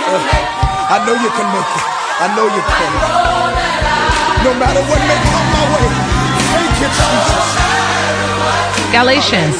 I know you can make it. I know you can. No matter what may come my way. Thank you, Jesus. Galatians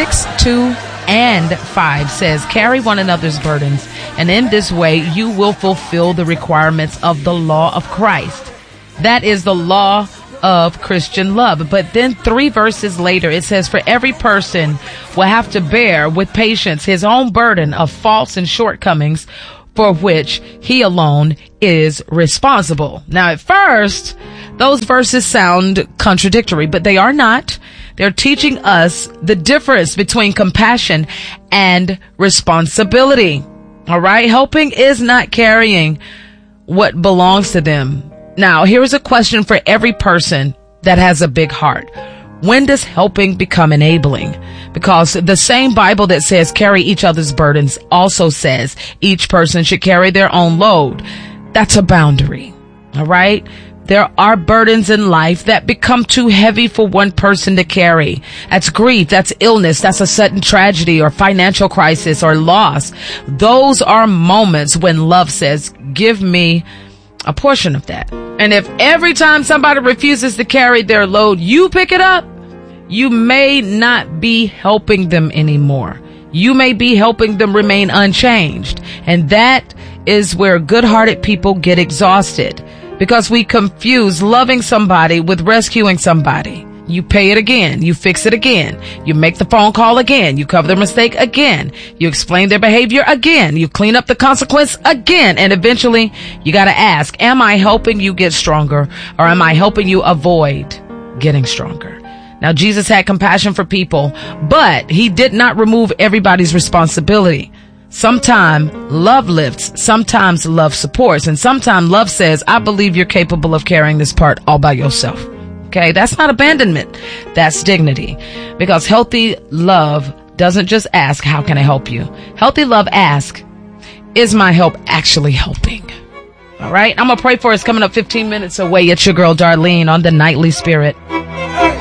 6:2-5 says, carry one another's burdens, and in this way you will fulfill the requirements of the law of Christ. That is the law of Christian love. But then 3 verses later, it says, for every person will have to bear with patience his own burden of faults and shortcomings for which he alone is responsible. Now, at first, those verses sound contradictory, but they are not. They're teaching us the difference between compassion and responsibility. All right. Helping is not carrying what belongs to them. Now, here's a question for every person that has a big heart. When does helping become enabling? Because the same Bible that says carry each other's burdens also says each person should carry their own load. That's a boundary. All right. There are burdens in life that become too heavy for one person to carry. That's grief. That's illness. That's a sudden tragedy or financial crisis or loss. Those are moments when love says, give me a portion of that. And if every time somebody refuses to carry their load, you pick it up, you may not be helping them anymore. You may be helping them remain unchanged. And that is where good-hearted people get exhausted, because we confuse loving somebody with rescuing somebody. You pay it again. You fix it again. You make the phone call again. You cover their mistake again. You explain their behavior again. You clean up the consequence again. And eventually you got to ask, am I helping you get stronger, or am I helping you avoid getting stronger? Now, Jesus had compassion for people, but he did not remove everybody's responsibility. Sometimes love lifts, sometimes love supports, and sometimes love says, I believe you're capable of carrying this part all by yourself. Okay, that's not abandonment. That's dignity. Because healthy love doesn't just ask, how can I help you? Healthy love asks, is my help actually helping? All right, I'm going to pray for us coming up 15 minutes away. It's your girl, Darlene, on the Nightly Spirit.